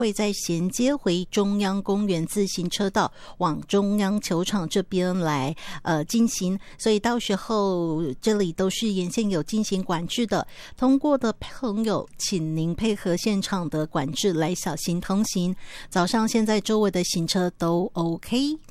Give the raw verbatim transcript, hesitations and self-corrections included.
会再衔接回中央公园自行车道往中央球场这边来呃进行，所以到时候这里都是沿线有进行管制的，通过的朋友请您配合现场的管制来小心通行。早上现在周围的行车都 OK。